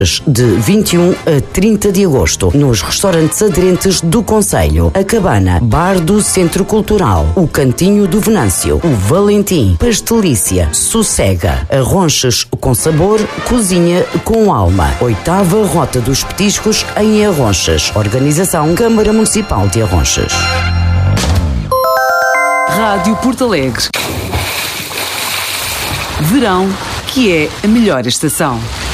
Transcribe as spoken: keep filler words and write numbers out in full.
De vinte e um a trinta de agosto, nos restaurantes aderentes do Concelho, a Cabana, Bar do Centro Cultural, o Cantinho do Venâncio, o Valentim, Pastelícia, Sossega, Arronches com sabor, cozinha com alma. Oitava Rota dos Petiscos em Arronches. Organização Câmara Municipal de Arronches. Rádio Porto Alegre. Verão, que é a melhor estação.